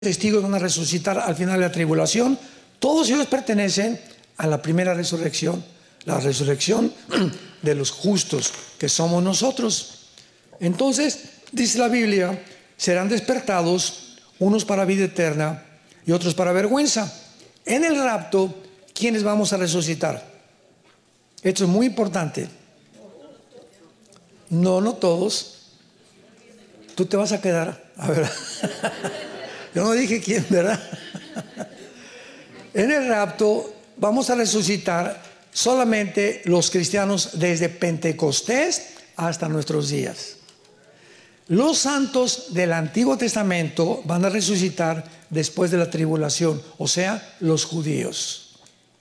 testigos van a resucitar al final de la tribulación. Todos ellos pertenecen a la primera resurrección, la resurrección de los justos, que somos nosotros. Entonces, dice la Biblia, serán despertados unos para vida eterna y otros para vergüenza. En el rapto, ¿quiénes vamos a resucitar? Esto es muy importante. No todos. Tú te vas a quedar. A ver. Yo no dije quién, ¿verdad? En el rapto vamos a resucitar solamente los cristianos desde Pentecostés hasta nuestros días. Los santos del Antiguo Testamento van a resucitar después de la tribulación, o sea, los judíos.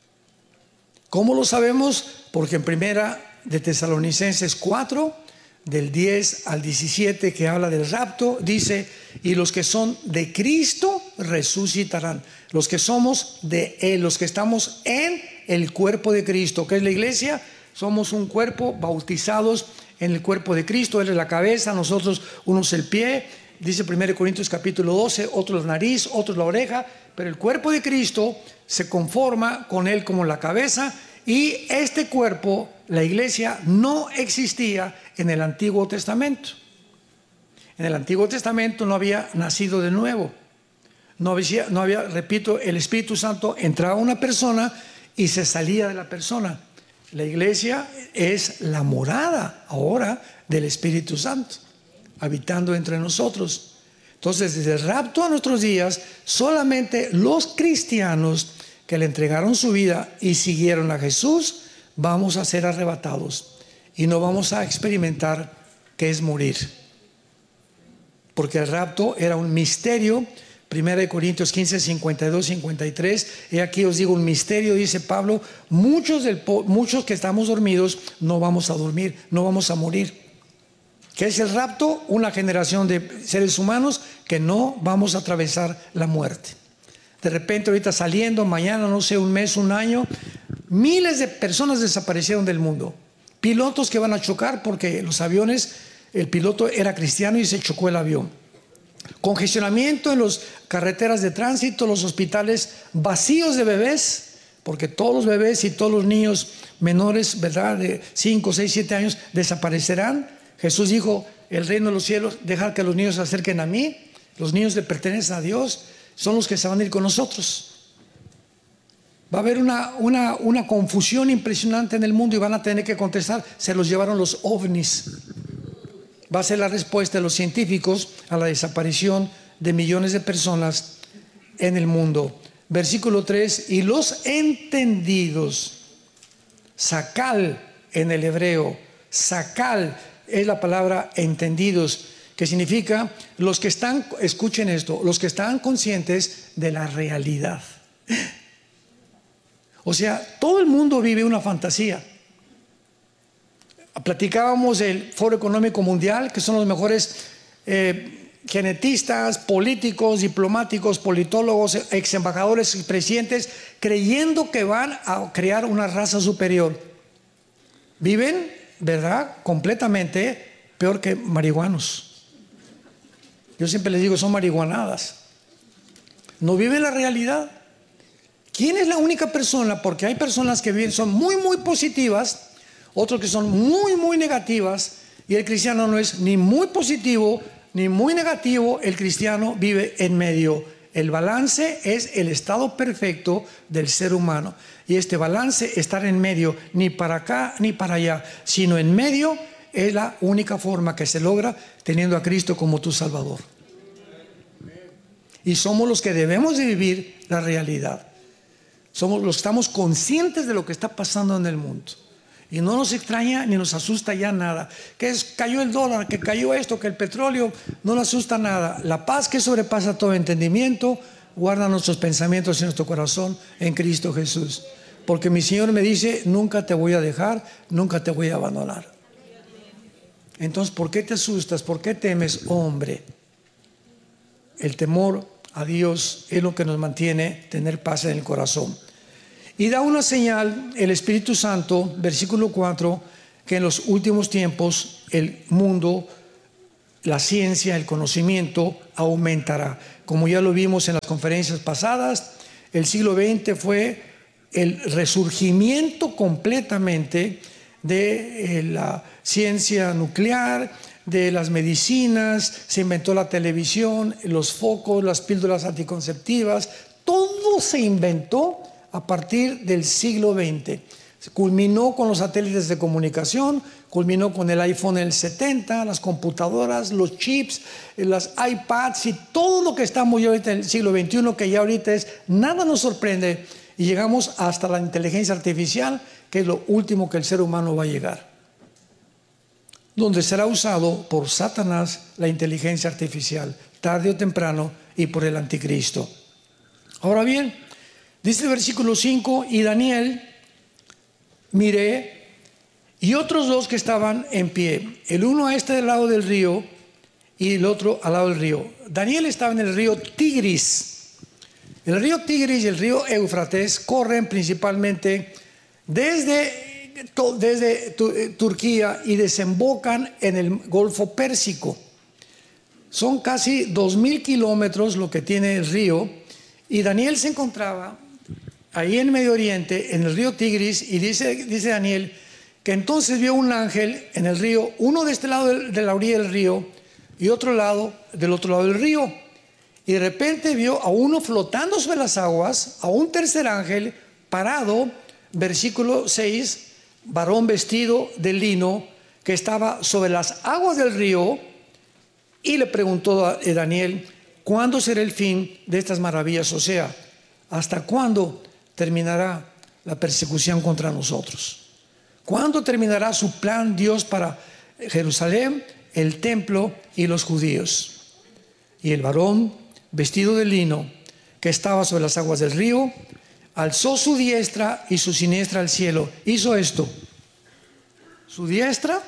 ¿Cómo lo sabemos? Porque en primera de Tesalonicenses 4, del 10 al 17, que habla del rapto, dice: y los que son de Cristo resucitarán. Los que somos de Él, los que estamos en el cuerpo de Cristo, que es la iglesia, somos un cuerpo bautizados en el cuerpo de Cristo. Él es la cabeza, nosotros unos el pie. Dice 1 Corintios capítulo 12, otros la nariz, otros la oreja, pero el cuerpo de Cristo se conforma con Él como la cabeza. Y este cuerpo, la iglesia, no existía en el Antiguo Testamento. En el Antiguo Testamento no había nacido de nuevo. No había, repito, el Espíritu Santo entraba a una persona y se salía de la persona. La iglesia es la morada ahora del Espíritu Santo, habitando entre nosotros. Entonces, desde el rapto a nuestros días, solamente los cristianos que le entregaron su vida y siguieron a Jesús, vamos a ser arrebatados y no vamos a experimentar qué es morir. Porque el rapto era un misterio. 1 Corintios 15, 52, 53. Y aquí os digo un misterio, dice Pablo: muchos que estamos dormidos no vamos a dormir, no vamos a morir. ¿Qué es el rapto? Una generación de seres humanos que no vamos a atravesar la muerte. De repente, ahorita saliendo, mañana, no sé, un mes, un año, miles de personas desaparecieron del mundo. Pilotos que van a chocar porque los aviones, el piloto era cristiano y se chocó el avión. Congestionamiento en las carreteras de tránsito, los hospitales vacíos de bebés, porque todos los bebés y todos los niños menores, ¿verdad?, de 5, 6, 7 años desaparecerán. Jesús dijo: el reino de los cielos, dejar que los niños se acerquen a mí. Los niños le pertenecen a Dios, son los que se van a ir con nosotros. Va a haber una confusión impresionante en el mundo y van a tener que contestar: se los llevaron los ovnis. Va a ser la respuesta de los científicos a la desaparición de millones de personas en el mundo. Versículo 3: y los entendidos, sakal en el hebreo, sakal es la palabra entendidos, que significa los que están, escuchen esto, los que están conscientes de la realidad. O sea, todo el mundo vive una fantasía. Platicábamos del Foro Económico Mundial, que son los mejores genetistas, políticos, diplomáticos, politólogos, ex embajadores, presidentes, creyendo que van a crear una raza superior. Viven, ¿verdad?, completamente peor que marihuanos. Yo siempre les digo, son marihuanadas. No viven la realidad. ¿Quién es la única persona? Porque hay personas que viven, son muy, muy positivas, otros que son muy, muy negativas, y el cristiano no es ni muy positivo ni muy negativo. El cristiano vive en medio. El balance es el estado perfecto del ser humano, y este balance, estar en medio, ni para acá ni para allá, sino en medio, es la única forma que se logra teniendo a Cristo como tu Salvador. Y somos los que debemos de vivir la realidad. Somos los que estamos conscientes de lo que está pasando en el mundo. Y no nos extraña ni nos asusta ya nada. Cayó el dólar, que cayó esto, que el petróleo, no nos asusta nada. La paz que sobrepasa todo entendimiento guarda nuestros pensamientos y nuestro corazón en Cristo Jesús. Porque mi Señor me dice: nunca te voy a dejar, nunca te voy a abandonar. Entonces, ¿por qué te asustas? ¿Por qué temes, hombre? El temor a Dios es lo que nos mantiene tener paz en el corazón. Y da una señal el Espíritu Santo, versículo 4, que en los últimos tiempos el mundo la ciencia, el conocimiento aumentará. Como ya lo vimos en las conferencias pasadas, el siglo XX fue el resurgimiento completamente de la ciencia nuclear, de las medicinas, se inventó la televisión, los focos, las píldoras anticonceptivas, todo se inventó a partir del siglo XX. Se culminó con los satélites de comunicación, culminó con el iPhone en el 70, las computadoras, los chips, las iPads y todo lo que estamos ya ahorita en el siglo XXI, que ya ahorita nada nos sorprende, y llegamos hasta la inteligencia artificial, que es lo último que el ser humano va a llegar, donde será usado por Satanás la inteligencia artificial, tarde o temprano, y por el anticristo. Ahora bien, dice el versículo 5, y Daniel miré, y otros dos que estaban en pie, el uno a este lado del río y el otro al lado del río. Daniel estaba en el río Tigris. El río Tigris y el río Éufrates corren principalmente desde Turquía y desembocan en el Golfo Pérsico. Son casi 2000 kilómetros lo que tiene el río, y Daniel se encontraba ahí en Medio Oriente, en el río Tigris, y dice Daniel que entonces vio un ángel en el río, uno de este lado de la orilla del río y otro lado del otro lado del río. Y de repente vio a uno flotando sobre las aguas, a un tercer ángel parado, versículo 6, varón vestido de lino, que estaba sobre las aguas del río, y le preguntó a Daniel, ¿cuándo será el fin de estas maravillas? O sea, ¿hasta cuándo terminará la persecución contra nosotros? ¿Cuándo terminará su plan Dios para Jerusalén, el templo y los judíos? Y el varón vestido de lino, que estaba sobre las aguas del río, alzó su diestra y su siniestra al cielo. Hizo esto, su diestra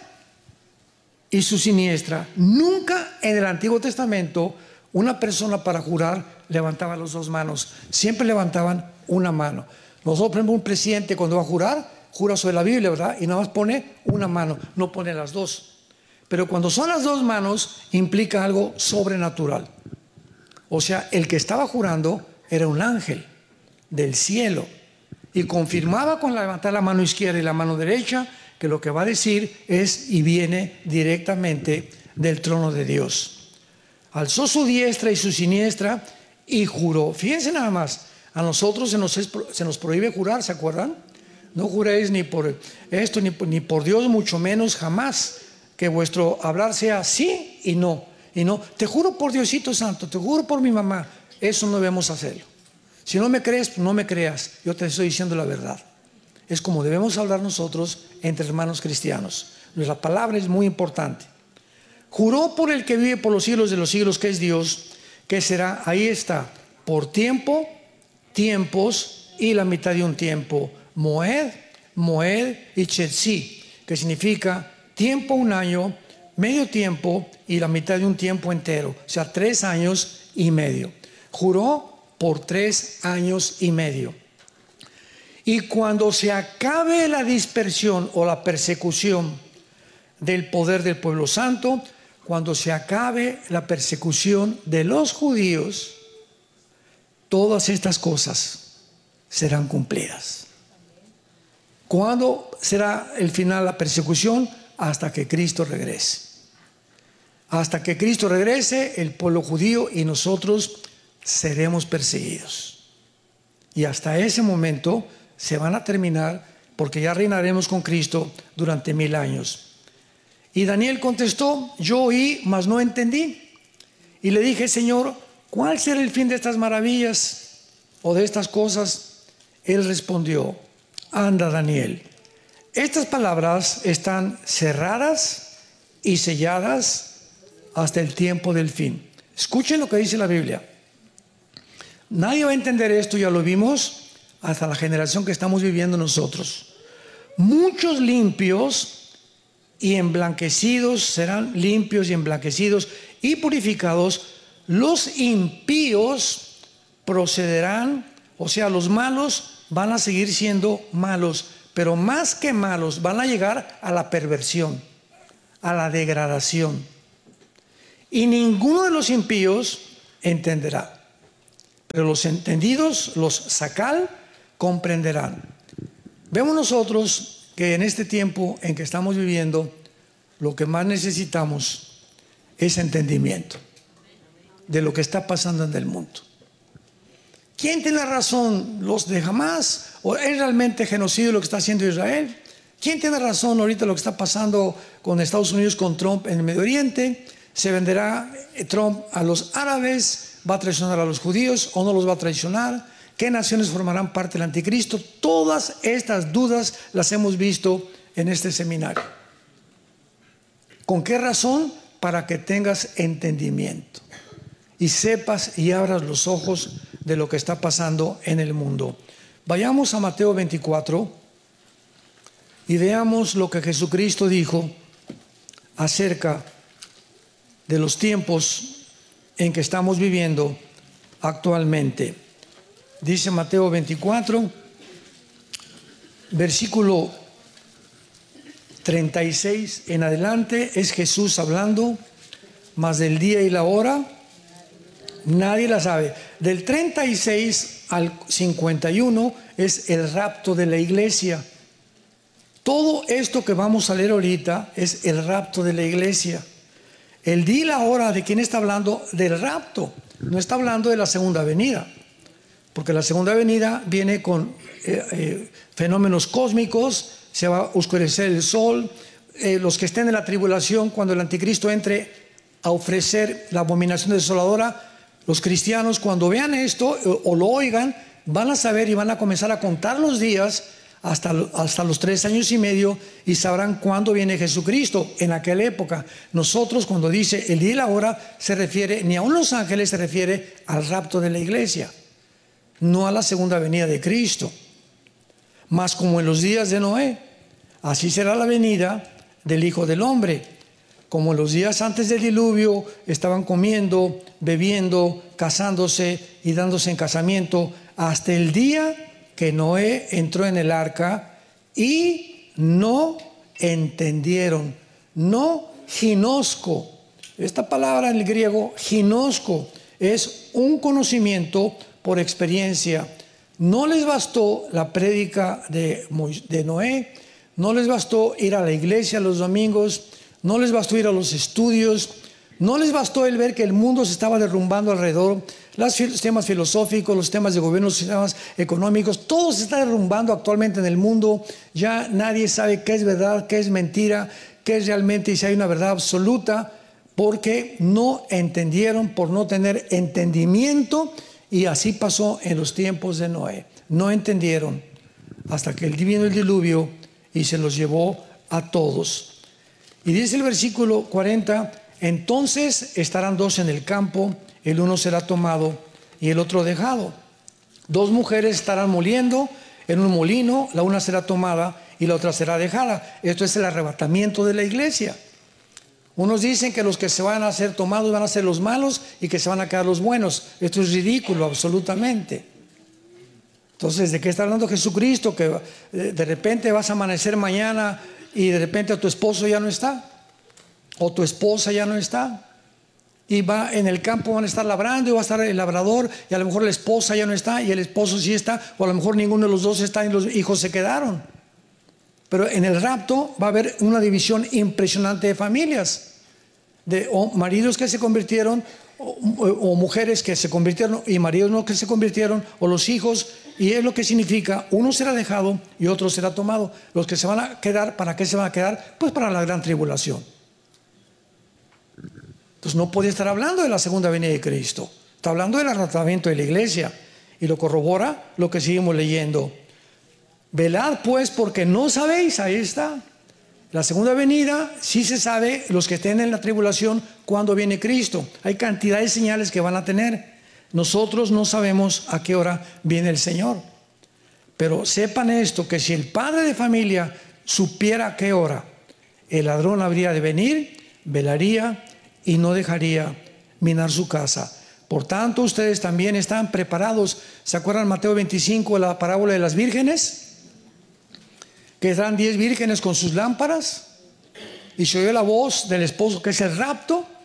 y su siniestra. Nunca en el Antiguo Testamento una persona para jurar levantaba las dos manos, siempre levantaban una mano. Nosotros, por ejemplo, un presidente cuando va a jurar, jura sobre la Biblia, ¿verdad? Y nada más pone una mano, no pone las dos. Pero cuando son las dos manos, implica algo sobrenatural. O sea, el que estaba jurando era un ángel del cielo, y confirmaba con levantar la mano izquierda y la mano derecha que lo que va a decir es y viene directamente del trono de Dios. Alzó su diestra y su siniestra y juró. Fíjense nada más, a nosotros se nos prohíbe jurar, ¿se acuerdan? No juréis ni por esto ni por Dios, mucho menos jamás, que vuestro hablar sea sí y no. Y no, te juro por Diosito Santo, te juro por mi mamá. Eso no debemos hacerlo. Si no me crees, no me creas, yo te estoy diciendo la verdad. Es como debemos hablar nosotros entre hermanos cristianos. Nuestra palabra es muy importante. Juró por el que vive por los siglos de los siglos, que es Dios, que será, ahí está, por tiempo, tiempos y la mitad de un tiempo. Moed y Chetzi, que significa tiempo, un año, medio tiempo y la mitad de un tiempo entero, o sea, 3 años y medio. Juró por 3 años y medio. Y cuando se acabe la dispersión o la persecución del poder del pueblo santo, cuando se acabe la persecución de los judíos, todas estas cosas serán cumplidas. ¿Cuándo será el final de la persecución? Hasta que Cristo regrese. Hasta que Cristo regrese, el pueblo judío y nosotros seremos perseguidos. Y hasta ese momento se van a terminar, porque ya reinaremos con Cristo durante 1000 años. Y Daniel contestó, yo oí, mas no entendí. Y le dije, Señor, ¿cuál será el fin de estas maravillas o de estas cosas? Él respondió, anda, Daniel, estas palabras están cerradas y selladas hasta el tiempo del fin. Escuchen lo que dice la Biblia. Nadie va a entender esto, ya lo vimos, hasta la generación que estamos viviendo nosotros. Muchos limpios y emblanquecidos serán limpios y emblanquecidos y purificados. Los impíos procederán, o sea, los malos van a seguir siendo malos, pero más que malos van a llegar a la perversión, a la degradación. y ninguno de los impíos entenderá. Pero los entendidos, los sacal, comprenderán. Vemos nosotros que en este tiempo en que estamos viviendo, lo que más necesitamos es entendimiento de lo que está pasando en el mundo. ¿Quién tiene razón? ¿Los de Hamás? ¿O es realmente genocidio lo que está haciendo Israel? ¿Quién tiene razón ahorita lo que está pasando con Estados Unidos, con Trump en el Medio Oriente? ¿Se venderá Trump a los árabes? ¿Va a traicionar a los judíos o no los va a traicionar? ¿Qué naciones formarán parte del anticristo? Todas estas dudas las hemos visto en este seminario. ¿Con qué razón? Para que tengas entendimiento y sepas y abras los ojos de lo que está pasando en el mundo. Vayamos a Mateo 24 y veamos lo que Jesucristo dijo acerca de los tiempos en que estamos viviendo actualmente. Dice Mateo 24, versículo 36 en adelante, es Jesús hablando, mas del día y la hora nadie la sabe. Del 36 al 51 es el rapto de la iglesia. Todo esto que vamos a leer ahorita es el rapto de la iglesia. El día y la hora, ¿de quién está hablando? Del rapto. No está hablando de la segunda venida, porque la segunda venida viene con fenómenos cósmicos. Se va a oscurecer el sol. Los que estén en la tribulación, cuando el anticristo entre a ofrecer la abominación desoladora, los cristianos cuando vean esto o lo oigan, van a saber y van a comenzar a contar los días hasta los 3 años y medio, y sabrán cuándo viene Jesucristo. En aquella época, nosotros cuando dice el día y la hora, se refiere, ni aun los ángeles, se refiere al rapto de la iglesia, no a la segunda venida de Cristo. Mas como en los días de Noé, así será la venida del Hijo del Hombre. Como en los días antes del diluvio estaban comiendo, bebiendo, casándose y dándose en casamiento, hasta el día que Noé entró en el arca, y no entendieron. No ginosco. Esta palabra en el griego, ginosco, es un conocimiento por experiencia. No les bastó la prédica de Noé, no les bastó ir a la iglesia los domingos, no les bastó ir a los estudios, no les bastó el ver que el mundo se estaba derrumbando alrededor. Los temas filosóficos, los temas de gobierno, los temas económicos, todo se está derrumbando actualmente en el mundo. Ya nadie sabe qué es verdad, qué es mentira, qué es realmente y si hay una verdad absoluta, porque no entendieron, por no tener entendimiento. Y así pasó en los tiempos de Noé. No entendieron hasta que vino el diluvio y se los llevó a todos. Y dice el versículo 40, entonces estarán 2 en el campo, el uno será tomado y el otro dejado. 2 mujeres estarán moliendo en un molino, la una será tomada y la otra será dejada. Esto es el arrebatamiento de la iglesia. Unos dicen que los que se van a ser tomados van a ser los malos y que se van a quedar los buenos. Esto es ridículo, absolutamente. Entonces, ¿de qué está hablando Jesucristo? Que de repente vas a amanecer mañana y de repente tu esposo ya no está, o tu esposa ya no está, y va en el campo, van a estar labrando y va a estar el labrador, y a lo mejor la esposa ya no está y el esposo sí está, o a lo mejor ninguno de los dos está y los hijos se quedaron. Pero en el rapto va a haber una división impresionante de familias, de maridos que se convirtieron, o mujeres que se convirtieron y maridos no que se convirtieron, o los hijos. Y es lo que significa, uno será dejado y otro será tomado. Los que se van a quedar, ¿para qué se van a quedar? Pues para la gran tribulación. Entonces no podía estar hablando de la segunda venida de Cristo, está hablando del arrebatamiento de la iglesia, y lo corrobora lo que seguimos leyendo. Velad pues porque no sabéis, ahí está. La segunda venida, sí se sabe, los que estén en la tribulación, cuándo viene Cristo. Hay cantidad de señales que van a tener. Nosotros no sabemos a qué hora viene el Señor. Pero sepan esto, que si el padre de familia supiera a qué hora el ladrón habría de venir, velaría y no dejaría minar su casa. Por tanto, ustedes también están preparados. ¿Se acuerdan Mateo 25, la parábola de las vírgenes? Que eran 10 vírgenes con sus lámparas, y se oyó la voz del esposo, que es el rapto,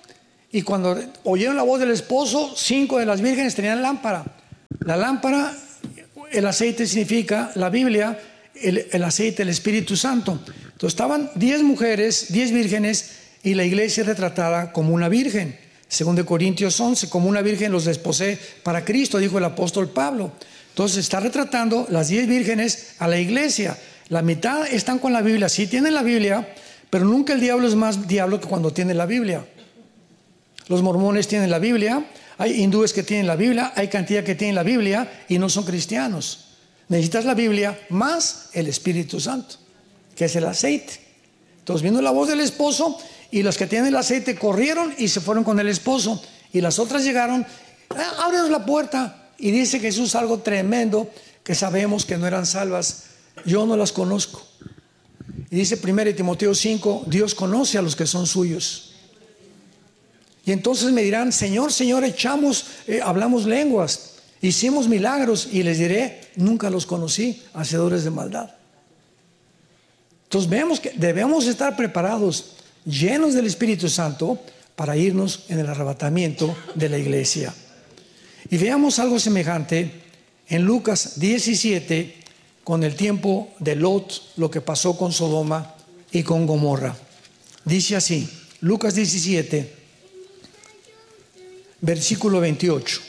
Y cuando oyeron la voz del esposo, 5 de las vírgenes tenían lámpara. La lámpara, el aceite significa la Biblia, el aceite, el Espíritu Santo. Entonces estaban 10 mujeres, 10 vírgenes, y la iglesia es retratada como una virgen. Según de Corintios 11, como una virgen los desposé para Cristo, dijo el apóstol Pablo. Entonces está retratando las 10 vírgenes a la iglesia. La mitad están con la Biblia, sí tienen la Biblia, pero nunca el diablo es más diablo que cuando tiene la Biblia. Los mormones tienen la Biblia, hay hindúes que tienen la Biblia, hay cantidad que tienen la Biblia y no son cristianos. Necesitas la Biblia más el Espíritu Santo, que es el aceite. Entonces vino la voz del esposo y los que tienen el aceite corrieron y se fueron con el esposo. Y las otras llegaron, ábrenos la puerta. Y dice Jesús algo tremendo que sabemos que no eran salvas. Yo no las conozco. Y dice 1 Timoteo 5, Dios conoce a los que son suyos. Y entonces me dirán, Señor, Señor, hablamos lenguas, hicimos milagros. Y les diré, nunca los conocí, hacedores de maldad. Entonces vemos que debemos estar preparados, llenos del Espíritu Santo, para irnos en el arrebatamiento de la iglesia. Y veamos algo semejante en Lucas 17, con el tiempo de Lot, lo que pasó con Sodoma y con Gomorra. Dice así, Lucas 17, versículo 28.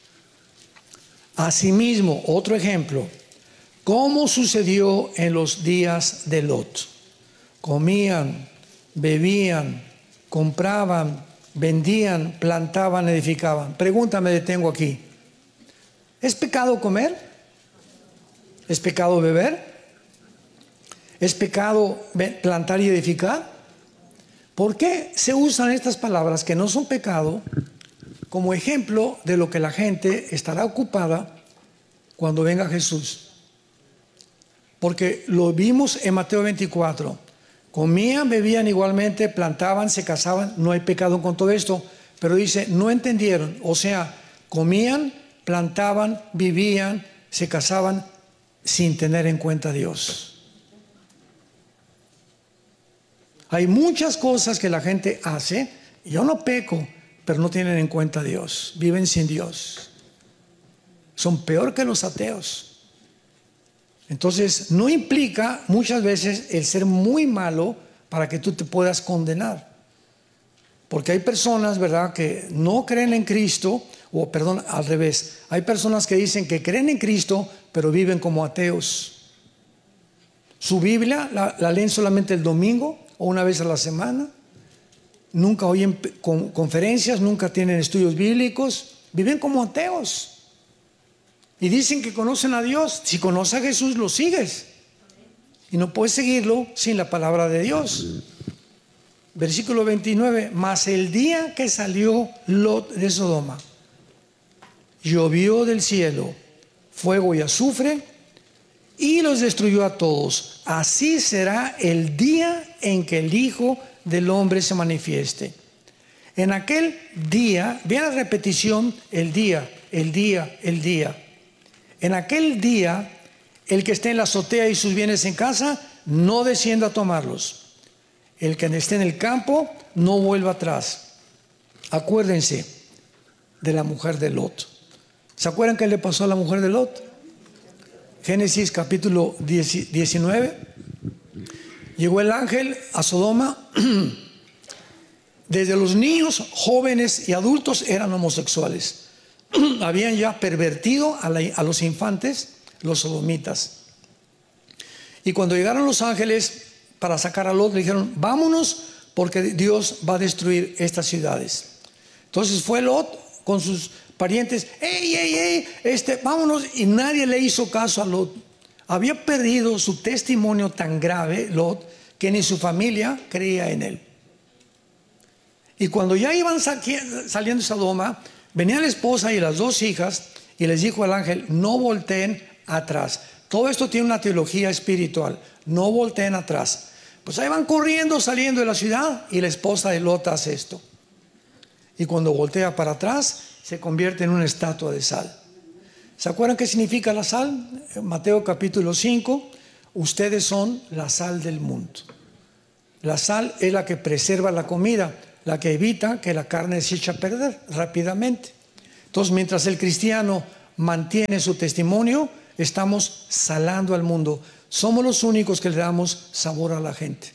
Asimismo, otro ejemplo, ¿cómo sucedió en los días de Lot? Comían, bebían, compraban, vendían, plantaban, edificaban. Pregunta, me detengo aquí. ¿Es pecado comer? ¿Es pecado beber? ¿Es pecado plantar y edificar? ¿Por qué se usan estas palabras que no son pecado como ejemplo de lo que la gente estará ocupada cuando venga Jesús? Porque lo vimos en Mateo 24. Comían, bebían igualmente, plantaban, se casaban. No hay pecado con todo esto, pero dice, no entendieron. O sea, comían, plantaban, vivían, se casaban sin tener en cuenta a Dios. Hay muchas cosas que la gente hace. Yo no peco, pero no tienen en cuenta a Dios. Viven sin Dios. Son peor que los ateos. Entonces, no implica muchas veces el ser muy malo para que tú te puedas condenar. Porque hay personas, ¿verdad?, que no creen en Cristo, o perdón, al revés. Hay personas que dicen que creen en Cristo, pero viven como ateos. Su Biblia la leen solamente el domingo o una vez a la semana. Nunca oyen conferencias, nunca tienen estudios bíblicos. Viven como ateos. Y dicen que conocen a Dios. Si conoces a Jesús, lo sigues. Y no puedes seguirlo sin la palabra de Dios. Versículo 29. Mas el día que salió Lot de Sodoma, llovió del cielo fuego y azufre y los destruyó a todos. Así será el día en que el Hijo del Hombre se manifieste. En aquel día, vean la repetición, el día, el día, el día. En aquel día, el que esté en la azotea y sus bienes en casa, no descienda a tomarlos. El que esté en el campo, no vuelva atrás. Acuérdense de la mujer de Lot. ¿Se acuerdan qué le pasó a la mujer de Lot? Génesis capítulo 19. Llegó el ángel a Sodoma. Desde los niños, jóvenes y adultos eran homosexuales. Habían ya pervertido a los infantes, los sodomitas. Y cuando llegaron los ángeles para sacar a Lot, le dijeron, vámonos porque Dios va a destruir estas ciudades. Entonces fue Lot con sus parientes, vámonos. Y nadie le hizo caso a Lot. Había perdido su testimonio tan grave, Lot, que ni su familia creía en él. Y cuando ya iban saliendo de Sodoma, venía la esposa y las 2 hijas y les dijo al ángel, no volteen atrás. Todo esto tiene una teología espiritual, no volteen atrás. Pues ahí van corriendo, saliendo de la ciudad, y la esposa de Lot hace esto. Y cuando voltea para atrás, se convierte en una estatua de sal. ¿Se acuerdan qué significa la sal? En Mateo capítulo 5, ustedes son la sal del mundo. La sal es la que preserva la comida. la que evita que la carne se eche a perder rápidamente. Entonces, mientras el cristiano mantiene su testimonio, estamos salando al mundo. Somos los únicos que le damos sabor a la gente.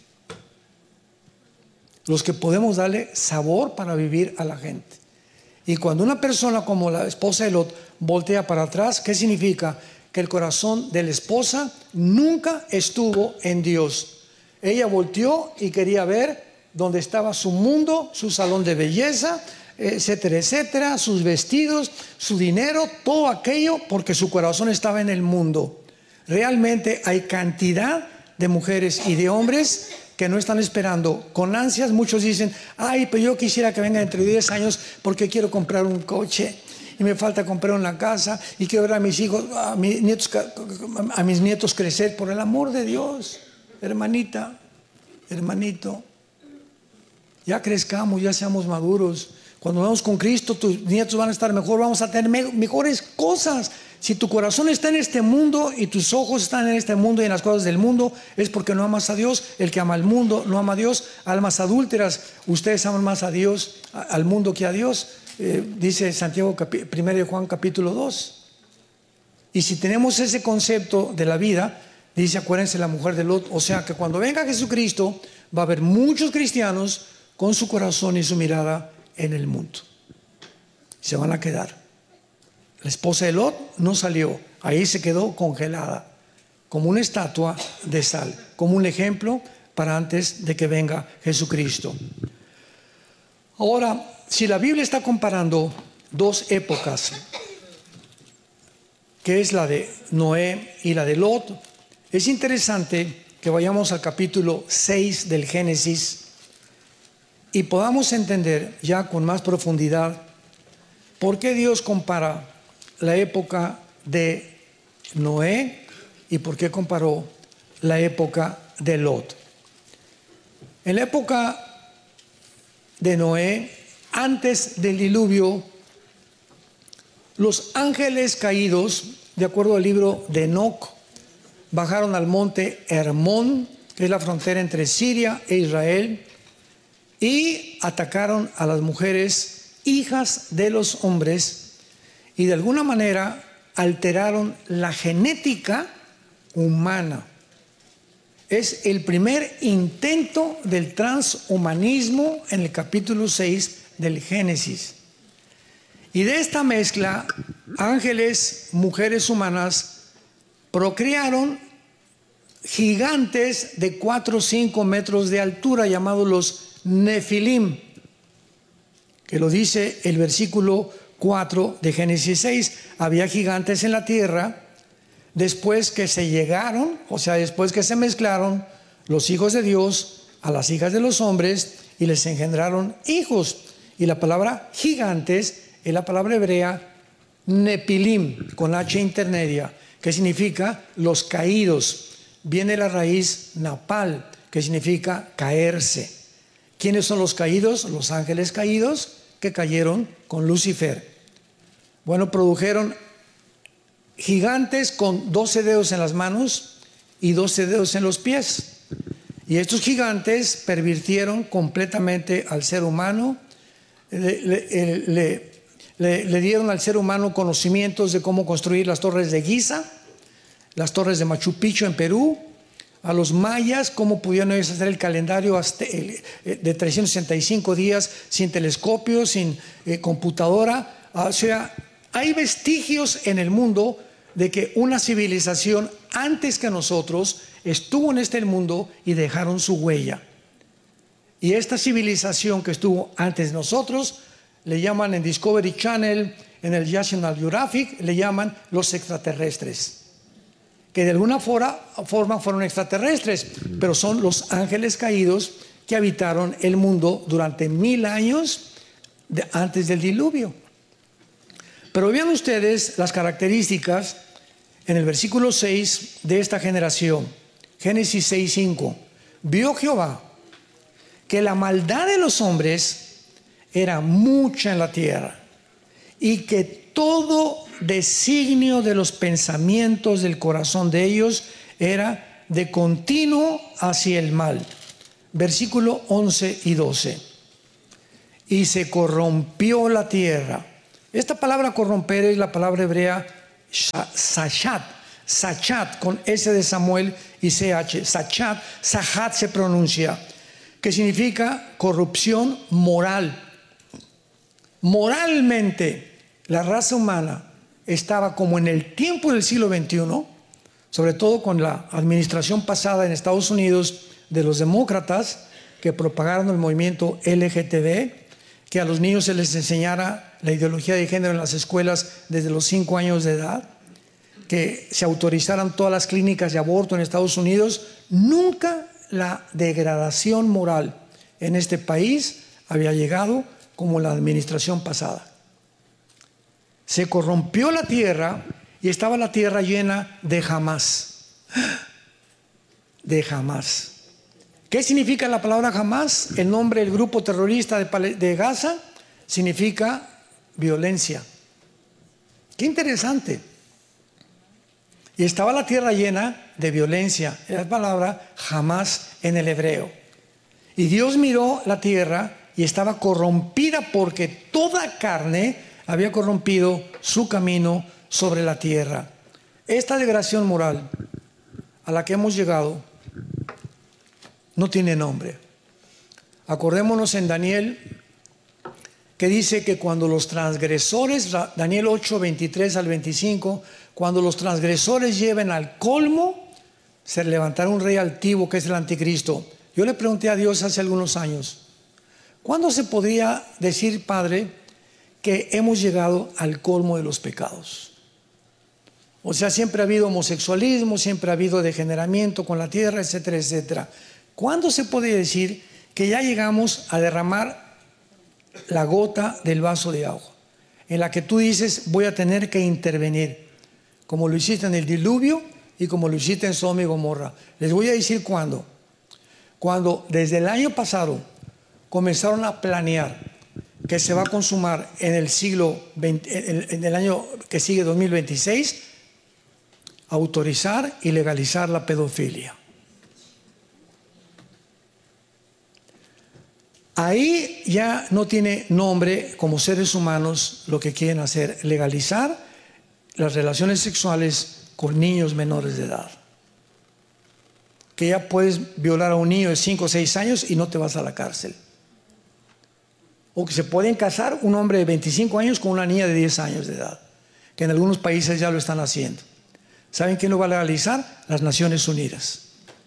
Los que podemos darle sabor para vivir a la gente. Y cuando una persona como la esposa de Lot voltea para atrás, ¿qué significa? Que el corazón de la esposa nunca estuvo en Dios. Ella volteó y quería ver dónde estaba su mundo, su salón de belleza, etcétera, etcétera, sus vestidos, su dinero, todo aquello, porque su corazón estaba en el mundo. Realmente hay cantidad de mujeres y de hombres que no están esperando con ansias. Muchos dicen: ay, pero yo quisiera que venga dentro de 10 años porque quiero comprar un coche y me falta comprar una casa y quiero ver a mis hijos, a mis nietos crecer. Por el amor de Dios, hermanita, hermanito, ya crezcamos, ya seamos maduros. Cuando vamos con Cristo, tus nietos van a estar mejor, vamos a tener mejores cosas. Si tu corazón está en este mundo y tus ojos están en este mundo y en las cosas del mundo, es porque no amas a Dios. El que ama al mundo no ama a Dios. Almas adúlteras, ustedes aman más a Dios, al mundo que a Dios. Dice Santiago, 1 de Juan capítulo 2. Y si tenemos ese concepto de la vida, dice, acuérdense la mujer de Lot. O sea que cuando venga Jesucristo, va a haber muchos cristianos con su corazón y su mirada en el mundo. Se van a quedar. La esposa de Lot no salió, ahí se quedó congelada, como una estatua de sal, como un ejemplo para antes de que venga Jesucristo. Ahora, si la Biblia está comparando dos épocas, que es la de Noé y la de Lot, es interesante que vayamos al capítulo 6 del Génesis y podamos entender ya con más profundidad por qué Dios compara la época de Noé y por qué comparó la época de Lot. En la época de Noé, antes del diluvio, los ángeles caídos, de acuerdo al libro de Enoc, bajaron al monte Hermón, que es la frontera entre Siria e Israel, y atacaron a las mujeres, hijas de los hombres, y de alguna manera alteraron la genética humana. Es el primer intento del transhumanismo en el capítulo 6 del Génesis. Y de esta mezcla, ángeles, mujeres humanas, procrearon gigantes de 4 o 5 metros de altura, llamados los Nefilim, que lo dice el versículo 4 de Génesis 6. Había gigantes en la tierra después que se llegaron, o sea, después que se mezclaron los hijos de Dios a las hijas de los hombres y les engendraron hijos. Y la palabra gigantes es la palabra hebrea Nepilim, con H intermedia, que significa los caídos. Viene la raíz napal, que significa caerse. ¿Quiénes son los caídos? Los ángeles caídos que cayeron con Lucifer. Bueno, produjeron gigantes con 12 dedos en las manos y 12 dedos en los pies. Y estos gigantes pervirtieron completamente al ser humano, le dieron al ser humano conocimientos de cómo construir las torres de Giza, las torres de Machu Picchu en Perú, a los mayas cómo pudieron ellos hacer el calendario de 365 días sin telescopio, sin computadora. O sea, hay vestigios en el mundo de que una civilización antes que nosotros estuvo en este mundo y dejaron su huella. Y esta civilización que estuvo antes de nosotros, le llaman en Discovery Channel, en el National Geographic, le llaman los extraterrestres. Que de alguna forma fueron extraterrestres, pero son los ángeles caídos que habitaron el mundo durante 1000 años antes del diluvio. Pero vean ustedes las características en el versículo 6 de esta generación. Génesis 6:5. Vio Jehová que la maldad de los hombres era mucha en la tierra, y que todo designio de los pensamientos del corazón de ellos era de continuo hacia el mal. Versículo 11 y 12. y se corrompió la tierra. Esta palabra corromper es la palabra hebrea sachat, sachat con S de Samuel y CH, sachat, sachat se pronuncia, que significa corrupción moral. Moralmente, la raza humana estaba como en el tiempo del siglo XXI, sobre todo con la administración pasada en Estados Unidos de los demócratas que propagaron el movimiento LGTB, que a los niños se les enseñara la ideología de género en las escuelas desde los 5 años de edad, que se autorizaran todas las clínicas de aborto en Estados Unidos. Nunca la degradación moral en este país había llegado como la administración pasada. Se corrompió la tierra y estaba la tierra llena de Hamás. De Hamás. ¿Qué significa la palabra Hamás? El nombre del grupo terrorista de Gaza significa violencia. Qué interesante. Y estaba la tierra llena de violencia. Es la palabra Hamás en el hebreo. Y Dios miró la tierra y estaba corrompida porque toda carne había corrompido su camino sobre la tierra. Esta degradación moral a la que hemos llegado no tiene nombre. Acordémonos en Daniel, que dice que cuando los transgresores, Daniel 8, 23 al 25, cuando los transgresores lleven al colmo, se levantará un rey altivo que es el anticristo. Yo le pregunté a Dios hace algunos años, ¿cuándo se podría decir, Padre, que hemos llegado al colmo de los pecados? O sea, siempre ha habido homosexualismo, siempre ha habido degeneramiento con la tierra, etcétera, etcétera. ¿Cuándo se puede decir que ya llegamos a derramar la gota del vaso de agua, en la que tú dices, voy a tener que intervenir, como lo hiciste en el diluvio y como lo hiciste en Sodoma y Gomorra? Les voy a decir cuándo. Cuando desde el año pasado comenzaron a planear que se va a consumar en el siglo 20, en el año que sigue, 2026, autorizar y legalizar la pedofilia. Ahí ya no tiene nombre como seres humanos lo que quieren hacer, legalizar las relaciones sexuales con niños menores de edad. Que ya puedes violar a un niño de 5 o 6 años y no te vas a la cárcel. O que se pueden casar un hombre de 25 años con una niña de 10 años de edad, que en algunos países ya lo están haciendo. ¿Saben quién lo va a legalizar? Las Naciones Unidas.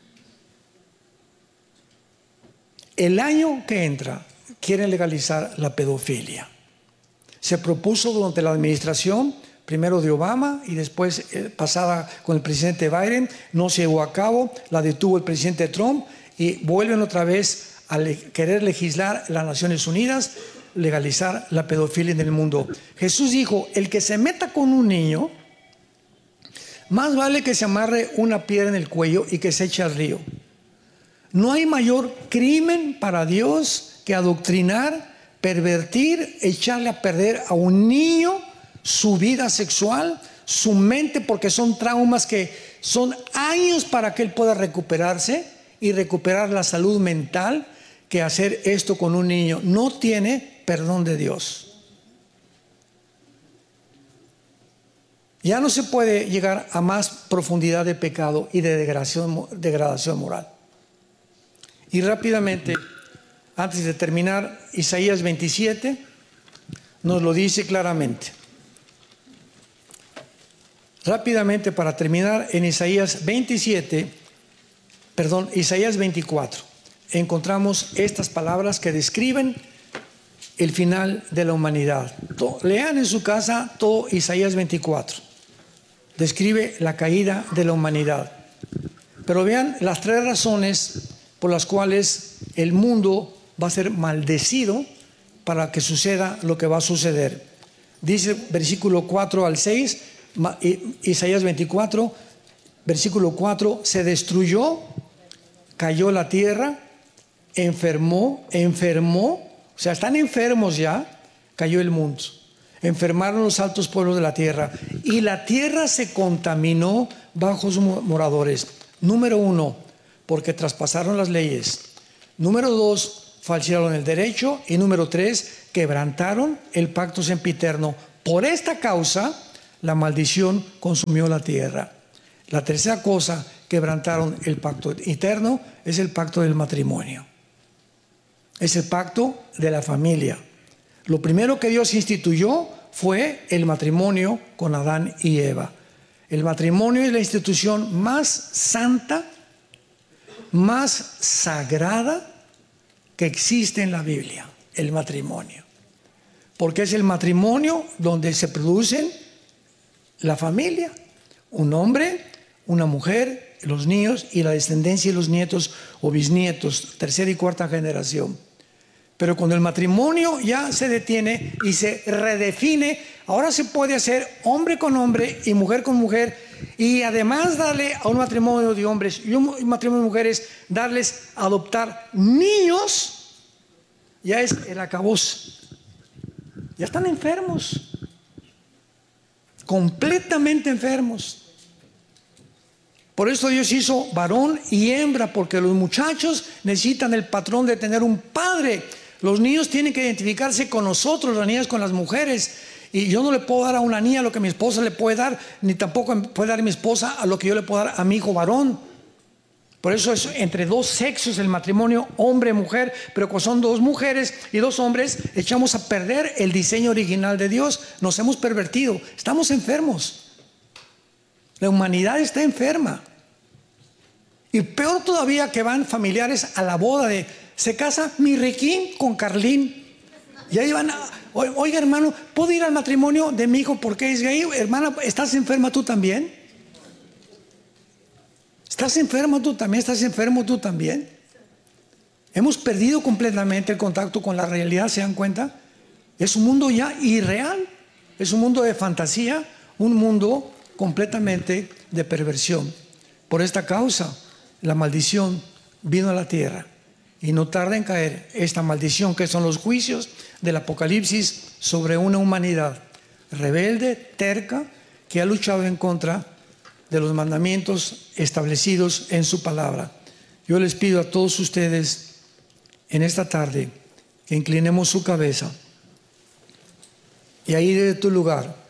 El año que entra quieren legalizar la pedofilia. Se propuso durante la administración, primero de Obama y después pasada con el presidente Biden, no se llevó a cabo, la detuvo el presidente Trump y vuelven otra vez a querer legislar las Naciones Unidas, legalizar la pedofilia en el mundo. Jesús dijo, el que se meta con un niño, más vale que se amarre una piedra en el cuello y que se eche al río. No hay mayor crimen para Dios que adoctrinar, pervertir, echarle a perder a un niño su vida sexual, su mente, porque son traumas que son años para que él pueda recuperarse y recuperar la salud mental, que hacer esto con un niño no tiene perdón de Dios. Ya no se puede llegar a más profundidad de pecado y de degradación moral. Y rápidamente, antes de terminar, Isaías 27 nos lo dice claramente. Rápidamente para terminar, en Isaías 24, encontramos estas palabras que describen el final de la humanidad. Lean en su casa todo Isaías 24. Describe la caída de la humanidad. Pero vean las 3 razones por las cuales el mundo va a ser maldecido para que suceda lo que va a suceder. Dice versículo 4 al 6, Isaías 24, versículo 4, se destruyó, cayó la tierra, enfermó, o sea, están enfermos ya, cayó el mundo. Enfermaron los altos pueblos de la tierra y la tierra se contaminó bajo sus moradores. Número 1, porque traspasaron las leyes. Número 2, falsearon el derecho. Y número 3, quebrantaron el pacto sempiterno. Por esta causa, la maldición consumió la tierra. La tercera cosa, quebrantaron el pacto eterno, es el pacto del matrimonio. Es el pacto de la familia. Lo primero que Dios instituyó fue el matrimonio con Adán y Eva. El matrimonio es la institución más santa, más sagrada que existe en la Biblia, el matrimonio. Porque es el matrimonio donde se producen la familia, un hombre, una mujer, los niños y la descendencia y los nietos o bisnietos, tercera y cuarta generación. Pero cuando el matrimonio ya se detiene y se redefine, ahora se puede hacer hombre con hombre y mujer con mujer, y además darle a un matrimonio de hombres y un matrimonio de mujeres, darles a adoptar niños, ya es el acabose. Ya están enfermos, completamente enfermos. Por eso Dios hizo varón y hembra, porque los muchachos necesitan el patrón de tener un padre. Los niños tienen que identificarse con nosotros, las niñas con las mujeres. Y yo no le puedo dar a una niña lo que mi esposa le puede dar, ni tampoco puede dar a mi esposa a lo que yo le puedo dar a mi hijo varón. Por eso es entre dos sexos el matrimonio, hombre-mujer. Pero cuando son dos mujeres y dos hombres, echamos a perder el diseño original de Dios. Nos hemos pervertido, estamos enfermos. La humanidad está enferma. Y peor todavía que van familiares a la boda de, se casa mi Riquín con Carlín. Y ahí van, oiga hermano, ¿puedo ir al matrimonio de mi hijo porque es gay? Hermana, ¿estás enferma tú también? ¿Estás enfermo tú también? ¿Estás enfermo tú también? Hemos perdido completamente el contacto con la realidad, ¿se dan cuenta? Es un mundo ya irreal, es un mundo de fantasía, un mundo completamente de perversión. Por esta causa, la maldición vino a la tierra y no tarda en caer esta maldición, que son los juicios del Apocalipsis sobre una humanidad rebelde, terca, que ha luchado en contra de los mandamientos establecidos en su palabra. Yo les pido a todos ustedes en esta tarde que inclinemos su cabeza y ahí desde tu lugar.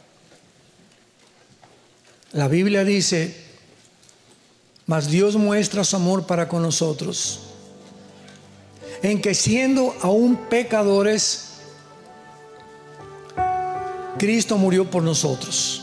La Biblia dice, mas Dios muestra su amor para con nosotros, en que siendo aún pecadores, Cristo murió por nosotros.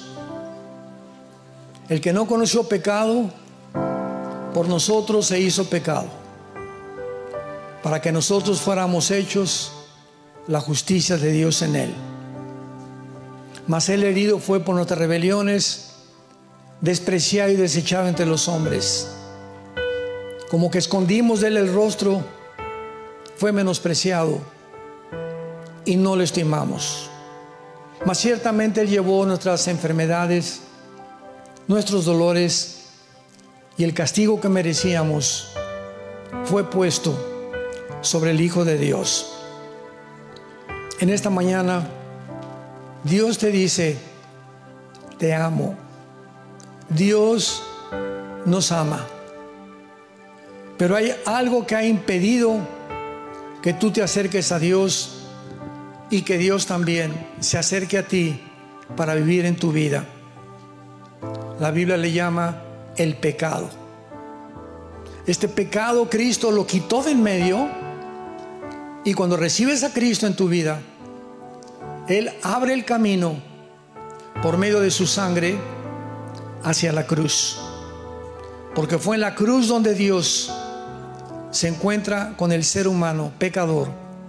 El que no conoció pecado, por nosotros se hizo pecado, para que nosotros fuéramos hechos la justicia de Dios en él. Mas él herido fue por nuestras rebeliones, despreciado y desechado entre los hombres. Como que escondimos de él el rostro, fue menospreciado y no lo estimamos. Mas ciertamente él llevó nuestras enfermedades, nuestros dolores, y el castigo que merecíamos fue puesto sobre el Hijo de Dios. En esta mañana Dios te dice, te amo. Dios nos ama, pero hay algo que ha impedido que tú te acerques a Dios y que Dios también se acerque a ti para vivir en tu vida. La Biblia le llama el pecado. Este pecado Cristo lo quitó del medio, y cuando recibes a Cristo en tu vida, Él abre el camino por medio de su sangre hacia la cruz, porque fue en la cruz donde Dios se encuentra con el ser humano pecador,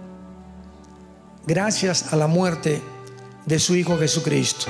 gracias a la muerte de su Hijo Jesucristo.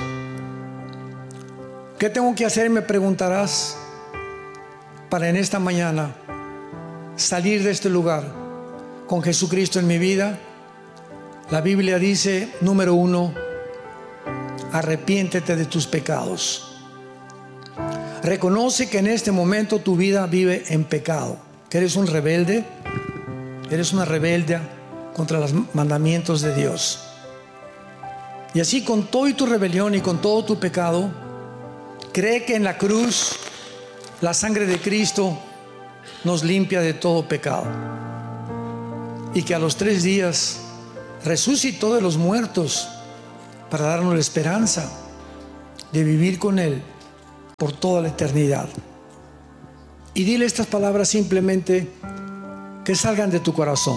¿Qué tengo que hacer? Me preguntarás, para en esta mañana salir de este lugar con Jesucristo en mi vida. La Biblia dice, número 1, arrepiéntete de tus pecados. Reconoce que en este momento tu vida vive en pecado, que eres un rebelde, eres una rebelde contra los mandamientos de Dios. Y así, con toda tu rebelión y con todo tu pecado, cree que en la cruz la sangre de Cristo nos limpia de todo pecado. y que a los 3 días resucitó de los muertos para darnos la esperanza de vivir con Él por toda la eternidad. Y dile estas palabras simplemente que salgan de tu corazón.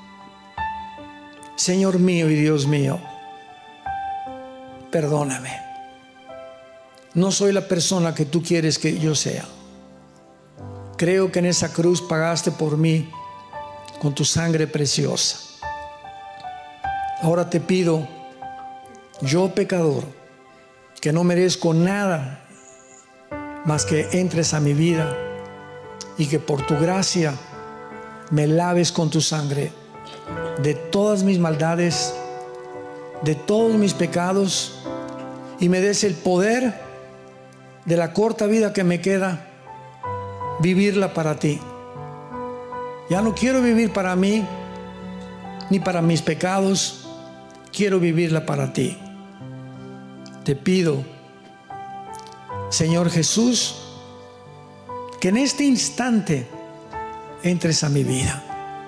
Señor mío y Dios mío, perdóname. No soy la persona que tú quieres que yo sea. Creo que en esa cruz pagaste por mí con tu sangre preciosa. Ahora te pido, yo pecador, que no merezco nada más que entres a mi vida y que por tu gracia me laves con tu sangre de todas mis maldades, de todos mis pecados, y me des el poder de la corta vida que me queda, vivirla para ti. Ya no quiero vivir para mí ni para mis pecados, quiero vivirla para ti. Te pido, Señor Jesús, que en este instante entres a mi vida.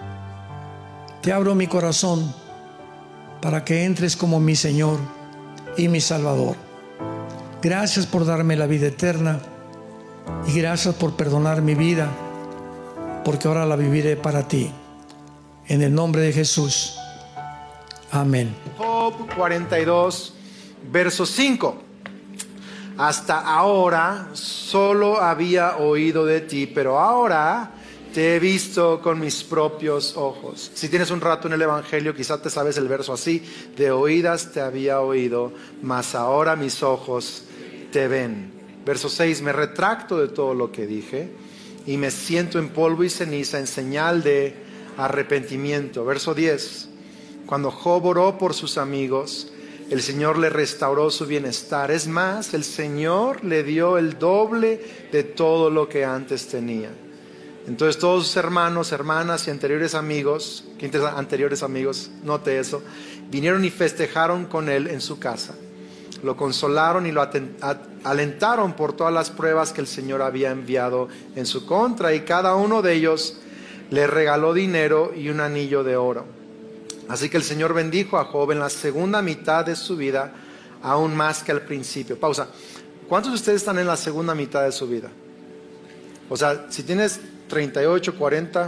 Te abro mi corazón para que entres como mi Señor y mi Salvador. Gracias por darme la vida eterna y gracias por perdonar mi vida, porque ahora la viviré para ti. En el nombre de Jesús. Amén. Job 42, verso 5. Hasta ahora solo había oído de ti, pero ahora te he visto con mis propios ojos. Si tienes un rato en el Evangelio, quizás te sabes el verso así: de oídas te había oído, mas ahora mis ojos te ven. Verso 6, me retracto de todo lo que dije y me siento en polvo y ceniza en señal de arrepentimiento. Verso 10, cuando Job oró por sus amigos, el Señor le restauró su bienestar. Es más, el Señor le dio el doble de todo lo que antes tenía. Entonces todos sus hermanos, hermanas y anteriores amigos, note eso, vinieron y festejaron con él en su casa. Lo consolaron y lo alentaron por todas las pruebas que el Señor había enviado en su contra, y cada uno de ellos le regaló dinero y un anillo de oro. Así que el Señor bendijo a Job en la segunda mitad de su vida, aún más que al principio. Pausa. ¿Cuántos de ustedes están en la segunda mitad de su vida? O sea, si tienes 38, 40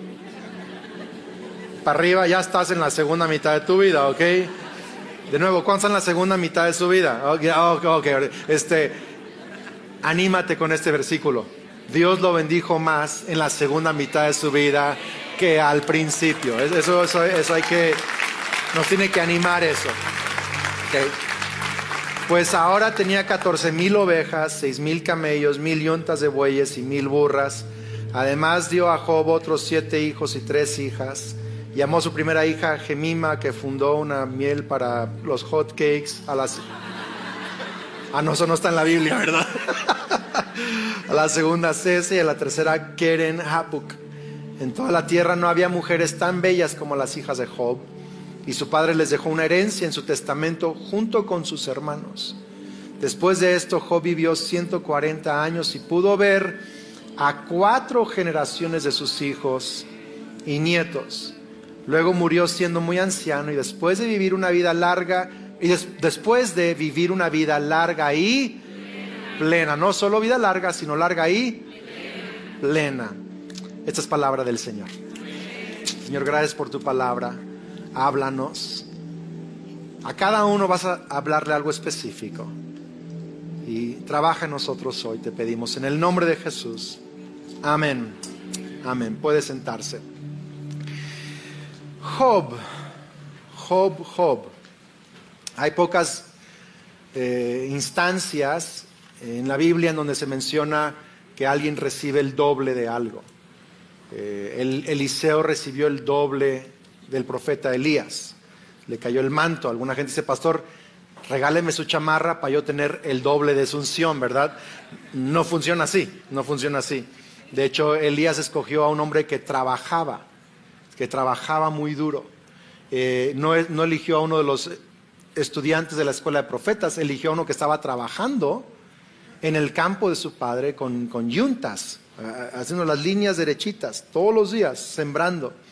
para arriba, ya estás en la segunda mitad de tu vida, ¿ok? De nuevo, ¿cuántos están en la segunda mitad de su vida? Okay. Anímate con este versículo. Dios lo bendijo más en la segunda mitad de su vida que al principio. Eso hay que, nos tiene que animar eso. Okay. Pues ahora tenía 14,000 ovejas, 6,000 camellos, 1,000 yuntas de bueyes y 1,000 burras. Además dio a Job otros 7 hijos y 3 hijas. Llamó a su primera hija Gemima, que fundó una miel para los hot cakes. No, eso no está en la Biblia, ¿verdad? A la segunda Cese y a la tercera Keren Hapuk. En toda la tierra no había mujeres tan bellas como las hijas de Job, y su padre les dejó una herencia en su testamento junto con sus hermanos. Después de esto, Job vivió 140 años y pudo ver a 4 generaciones de sus hijos y nietos. Luego murió siendo muy anciano, y después de vivir una vida larga y plena, no solo vida larga, sino larga y plena. Esta es palabra del Señor. Señor, gracias por tu palabra. Háblanos. A cada uno vas a hablarle algo específico, y trabaja en nosotros hoy, te pedimos en el nombre de Jesús. Amén. Amén. Puede sentarse. Job. Hay pocas instancias en la Biblia en donde se menciona que alguien recibe el doble de algo. Eliseo recibió el doble del profeta Elías. Le cayó el manto. Alguna gente dice: pastor, regáleme su chamarra para yo tener el doble de su unción, ¿verdad? No funciona así. De hecho, Elías escogió a un hombre que trabajaba muy duro. No eligió a uno de los estudiantes de la escuela de profetas, eligió a uno que estaba trabajando en el campo de su padre con yuntas, haciendo las líneas derechitas todos los días, sembrando.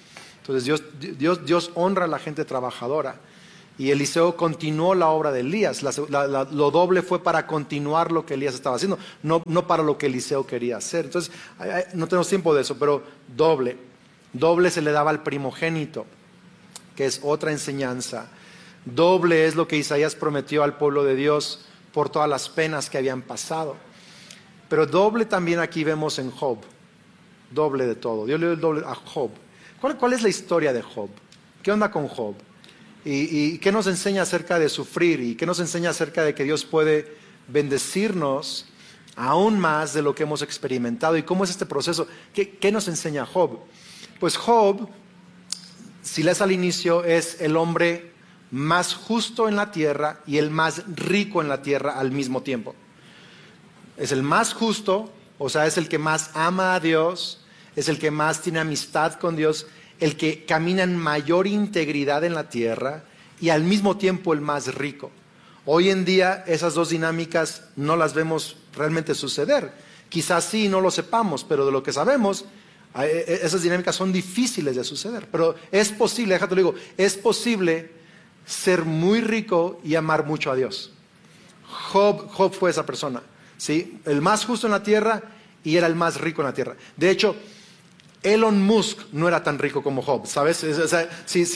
Entonces Dios honra a la gente trabajadora. Y Eliseo continuó la obra de Elías. Lo doble fue para continuar lo que Elías estaba haciendo, no para lo que Eliseo quería hacer. Entonces, no tenemos tiempo de eso, pero doble. Doble se le daba al primogénito, que es otra enseñanza. Doble es lo que Isaías prometió al pueblo de Dios por todas las penas que habían pasado. Pero doble también aquí vemos en Job. Doble de todo. Dios le dio el doble a Job. ¿Cuál es la historia de Job? ¿Qué onda con Job? ¿Y qué nos enseña acerca de sufrir? ¿Y qué nos enseña acerca de que Dios puede bendecirnos aún más de lo que hemos experimentado? ¿Y cómo es este proceso? ¿Qué nos enseña Job? Pues Job, si lees al inicio, es el hombre más justo en la tierra y el más rico en la tierra al mismo tiempo. Es el más justo, o sea, es el que más ama a Dios, es el que más tiene amistad con Dios, el que camina en mayor integridad en la tierra y al mismo tiempo el más rico. Hoy en día esas dos dinámicas no las vemos realmente suceder. Quizás sí, no lo sepamos, pero de lo que sabemos, esas dinámicas son difíciles de suceder. Pero es posible, déjate lo digo, es posible ser muy rico y amar mucho a Dios. Job fue esa persona, ¿sí? El más justo en la tierra y era el más rico en la tierra. De hecho, Elon Musk no era tan rico como Job, ¿sabes? O sea,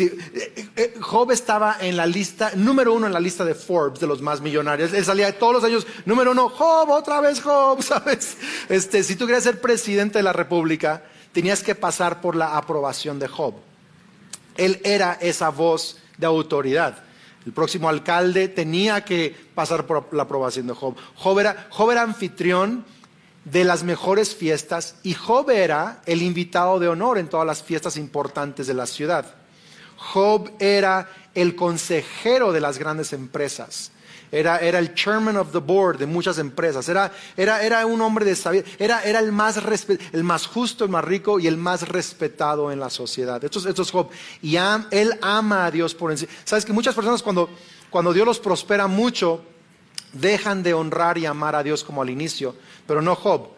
Job estaba en la lista, número 1 en la lista de Forbes, de los más millonarios. Él salía todos los años, número 1, Job, otra vez Job, ¿sabes? Si tú querías ser presidente de la república, tenías que pasar por la aprobación de Job. Él era esa voz de autoridad. El próximo alcalde tenía que pasar por la aprobación de Job. Job era anfitrión de las mejores fiestas y Job era el invitado de honor en todas las fiestas importantes de la ciudad. Job era el consejero de las grandes empresas. Era el chairman of the board de muchas empresas. Era un hombre de sabiduría. Era el más justo, el más rico y el más respetado en la sociedad. Esto es Job. Y él ama a Dios por encima. Sabes que muchas personas cuando Dios los prospera mucho, dejan de honrar y amar a Dios como al inicio, pero no Job.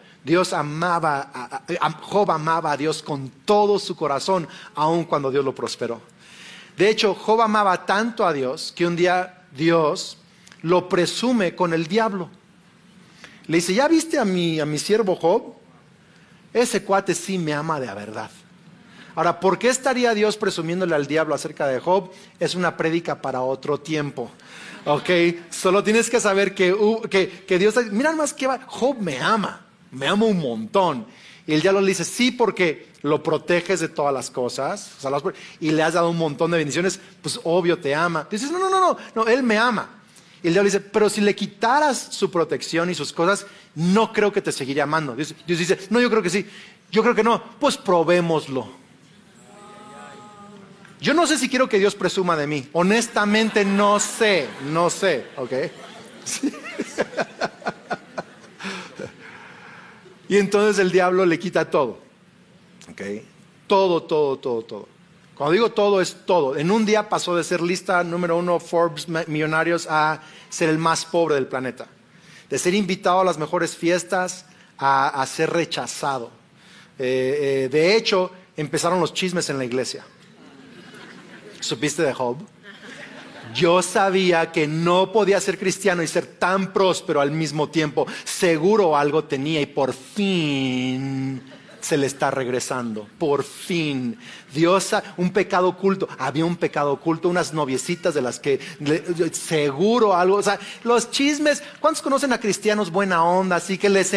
Job amaba a Dios con todo su corazón, aun cuando Dios lo prosperó. De hecho, Job amaba tanto a Dios que un día Dios lo presume con el diablo. Le dice, ¿ya viste a mi siervo Job? Ese cuate sí me ama de a verdad. Ahora, ¿por qué estaría Dios presumiéndole al diablo acerca de Job? Es una prédica para otro tiempo. Ok, solo tienes que saber que Dios, mira más que Job me ama un montón. Y el diablo le dice, sí, porque lo proteges de todas las cosas, o sea, y le has dado un montón de bendiciones, pues obvio te ama. Dices, no, él me ama. Y el diablo dice, pero si le quitaras su protección y sus cosas, no creo que te seguiría amando. Dios dice, no, yo creo que sí. Yo creo que no, pues probémoslo. Yo no sé si quiero que Dios presuma de mí. Honestamente no sé, ¿ok? Sí. Y entonces el diablo le quita todo, ¿ok? Todo. Cuando digo todo, es todo. En un día pasó de ser lista número 1 Forbes millonarios a ser el más pobre del planeta. De ser invitado a las mejores fiestas a ser rechazado. De hecho, empezaron los chismes en la iglesia. ¿Supiste de Job? Yo sabía que no podía ser cristiano y ser tan próspero al mismo tiempo. Seguro algo tenía y por fin se le está regresando. Por fin. Dios, un pecado oculto. Había un pecado oculto, unas noviecitas de las que seguro algo. O sea, los chismes. ¿Cuántos conocen a cristianos buena onda? Así que les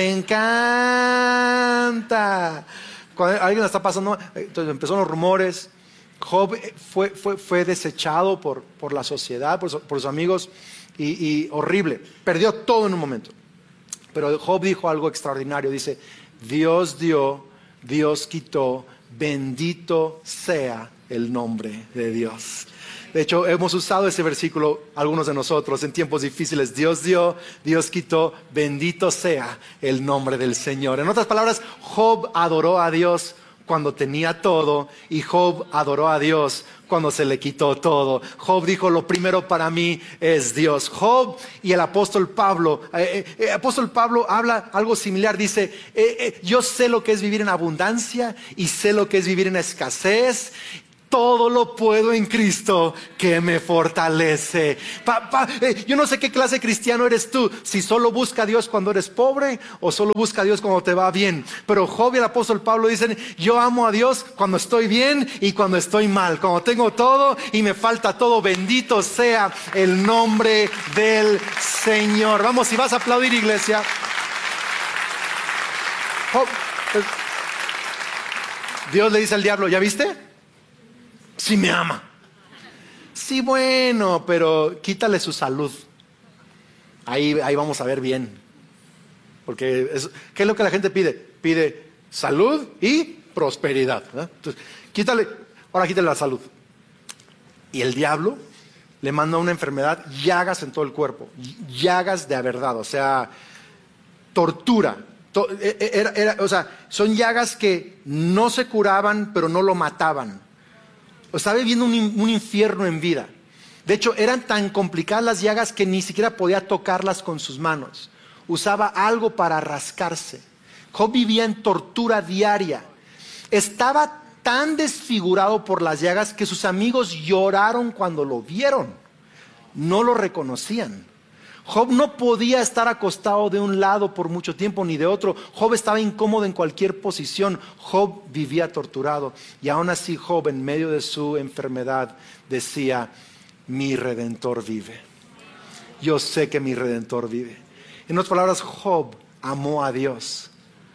encanta. Cuando alguien la está pasando, entonces empezaron los rumores. Job fue desechado por la sociedad, por sus amigos, y horrible. Perdió todo en un momento. Pero Job dijo algo extraordinario. Dice, Dios dio, Dios quitó, bendito sea el nombre de Dios. De hecho, hemos usado ese versículo algunos de nosotros en tiempos difíciles. Dios dio, Dios quitó, bendito sea el nombre del Señor. En otras palabras, Job adoró a Dios cuando tenía todo y Job adoró a Dios cuando se le quitó todo. Job dijo, lo primero para mí es Dios. Job y el apóstol Pablo, habla algo similar. Dice, yo sé lo que es vivir en abundancia y sé lo que es vivir en escasez. todo lo puedo en Cristo que me fortalece. Yo no sé qué clase de cristiano eres tú, si solo busca a Dios cuando eres pobre o solo busca a Dios cuando te va bien. Pero Job y el apóstol Pablo dicen, yo amo a Dios cuando estoy bien y cuando estoy mal, cuando tengo todo y me falta todo. Bendito sea el nombre del Señor. Vamos, si vas a aplaudir, iglesia. Job, Dios le dice al diablo, ¿ya viste? Sí me ama. Sí, bueno, pero quítale su salud. Ahí vamos a ver bien. Porque ¿qué es lo que la gente pide? Pide salud y prosperidad, ¿verdad? Entonces, ahora quítale la salud. Y el diablo le manda una enfermedad, llagas en todo el cuerpo, llagas de verdad, o sea, tortura. O sea, son llagas que no se curaban, pero no lo mataban. Estaba viviendo un infierno en vida. De hecho, eran tan complicadas las llagas que ni siquiera podía tocarlas con sus manos. Usaba algo para rascarse. Job vivía en tortura diaria. Estaba tan desfigurado por las llagas que sus amigos lloraron cuando lo vieron. No lo reconocían. Job no podía estar acostado de un lado por mucho tiempo ni de otro. Job estaba incómodo en cualquier posición. Job vivía torturado. Y aún así Job, en medio de su enfermedad, decía, mi Redentor vive. Yo sé que mi Redentor vive. En otras palabras, Job amó a Dios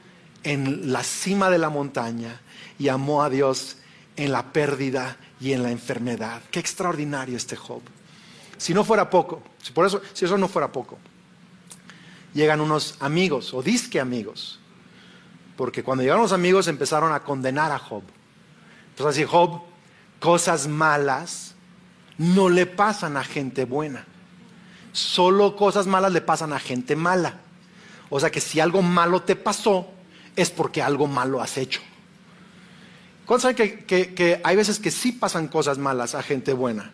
en la cima de la montaña y amó a Dios en la pérdida y en la enfermedad. Qué extraordinario este Job. Si no fuera poco, si eso no fuera poco, llegan unos amigos o disque amigos, porque cuando llegaron los amigos empezaron a condenar a Job. Entonces así, Job, cosas malas no le pasan a gente buena, solo cosas malas le pasan a gente mala. O sea que si algo malo te pasó es porque algo malo has hecho. ¿Cuántos saben que hay veces que sí pasan cosas malas a gente buena?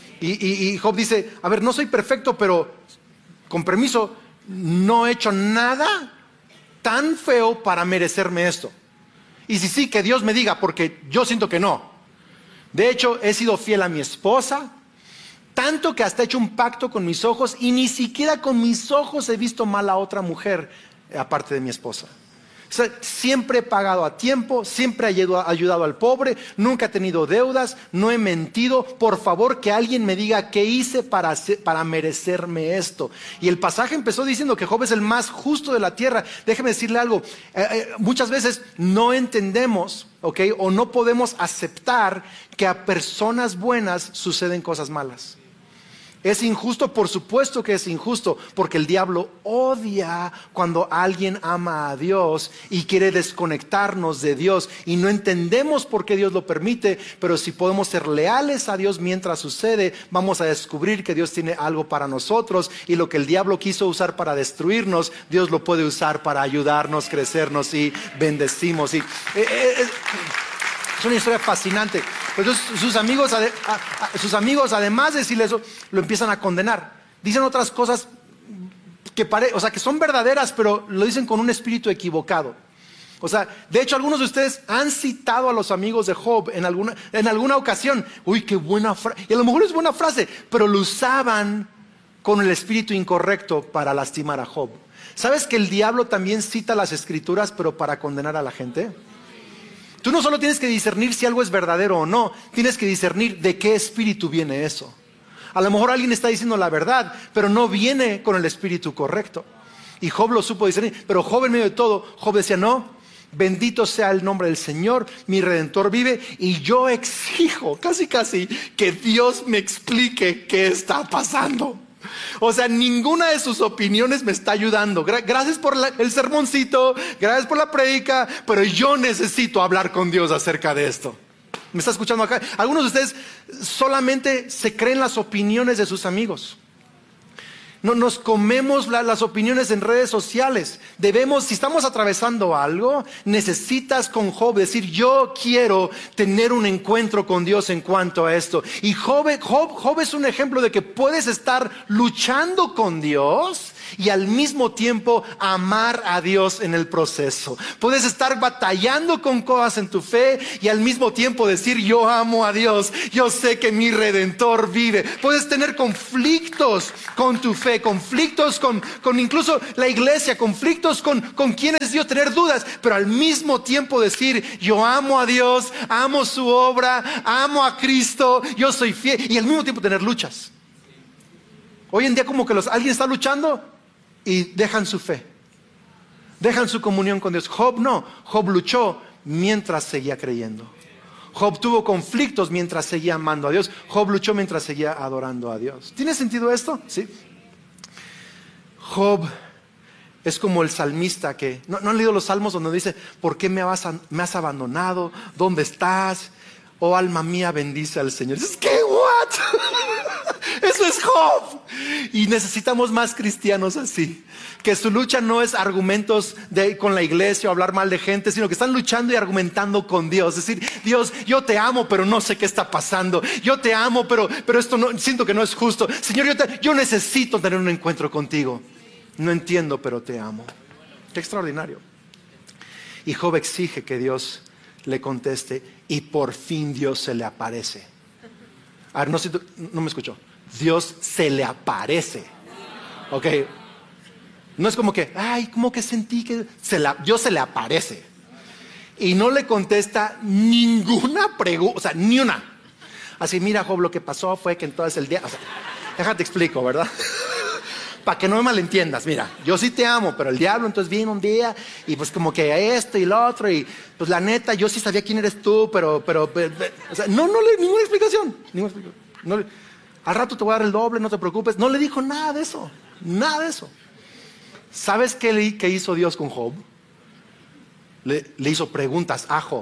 Y Job dice, a ver, no soy perfecto, pero con permiso, no he hecho nada tan feo para merecerme esto. Y si sí, que Dios me diga, porque yo siento que no. De hecho, he sido fiel a mi esposa, tanto que hasta he hecho un pacto con mis ojos y ni siquiera con mis ojos he visto mal a otra mujer aparte de mi esposa. O sea, siempre he pagado a tiempo, siempre he ayudado al pobre, nunca he tenido deudas, no he mentido. Por favor, que alguien me diga qué hice para merecerme esto. Y el pasaje empezó diciendo que Job es el más justo de la tierra. Déjeme decirle algo, muchas veces no entendemos, ¿okay? O no podemos aceptar que a personas buenas suceden cosas malas. ¿Es injusto? Por supuesto que es injusto, porque el diablo odia cuando alguien ama a Dios y quiere desconectarnos de Dios, y no entendemos por qué Dios lo permite, pero si podemos ser leales a Dios mientras sucede, vamos a descubrir que Dios tiene algo para nosotros, y lo que el diablo quiso usar para destruirnos, Dios lo puede usar para ayudarnos, crecernos y bendecimos. Es una historia fascinante. Entonces sus amigos, además de decirle eso, lo empiezan a condenar. Dicen otras cosas que son verdaderas, pero lo dicen con un espíritu equivocado. O sea, de hecho, algunos de ustedes han citado a los amigos de Job en alguna ocasión. Uy, qué buena frase. Y a lo mejor es buena frase, pero lo usaban con el espíritu incorrecto para lastimar a Job. ¿Sabes que el diablo también cita las escrituras, pero para condenar a la gente? Tú no solo tienes que discernir si algo es verdadero o no, tienes que discernir de qué espíritu viene eso. A lo mejor alguien está diciendo la verdad, pero no viene con el espíritu correcto. Y Job lo supo discernir, pero Job en medio de todo, Job decía, no, bendito sea el nombre del Señor, mi Redentor vive, y yo exijo, casi, que Dios me explique qué está pasando. O sea, ninguna de sus opiniones me está ayudando. Gracias por el sermoncito, gracias por la prédica, pero yo necesito hablar con Dios acerca de esto. ¿Me está escuchando acá? Algunos de ustedes solamente se creen las opiniones de sus amigos. No, nos comemos las opiniones en redes sociales. Si estamos atravesando algo, necesitas con Job decir, yo quiero tener un encuentro con Dios en cuanto a esto. Y Job es un ejemplo de que puedes estar luchando con Dios y al mismo tiempo amar a Dios en el proceso. Puedes estar batallando con cosas en tu fe y al mismo tiempo decir: yo amo a Dios, yo sé que mi Redentor vive. Puedes tener conflictos con tu fe, conflictos con incluso la iglesia, conflictos con quién es Dios, tener dudas, pero al mismo tiempo decir: yo amo a Dios, amo su obra, amo a Cristo, yo soy fiel, y al mismo tiempo tener luchas. Hoy en día como que alguien está luchando y dejan su fe, dejan su comunión con Dios. Job no, Job luchó mientras seguía creyendo. Job tuvo conflictos mientras seguía amando a Dios. Job luchó mientras seguía adorando a Dios. ¿Tiene sentido esto? Sí. Job es como el salmista que... ¿No han leído los salmos donde dice: ¿por qué me has abandonado? ¿Dónde estás? Oh alma mía, bendice al Señor. Dices: ¿qué? ¿What? Eso es Job. Y necesitamos más cristianos así, que su lucha no es argumentos con la iglesia o hablar mal de gente, sino que están luchando y argumentando con Dios. Es decir: Dios, yo te amo, pero no sé qué está pasando. Yo te amo, pero esto no, siento que no es justo. Señor, yo necesito tener un encuentro contigo. No entiendo, pero te amo. Qué extraordinario. Y Job exige que Dios le conteste, y por fin Dios se le aparece. A ver, no me escuchó. Dios se le aparece. Ok. No es como que, como que sentí que Dios se le aparece. Y no le contesta ninguna pregunta, o sea, ni una. Así: mira, Job, lo que pasó fue que entonces el día... O sea, déjate explico, ¿verdad? Para que no me malentiendas, mira, yo sí te amo, pero el diablo entonces vino un día y pues como que esto y lo otro, y pues la neta yo sí sabía quién eres tú, pero o sea, no le ninguna explicación. Al rato te voy a dar el doble, no te preocupes. No le dijo nada de eso, nada de eso. ¿Sabes qué hizo Dios con Job? Le hizo preguntas a Job.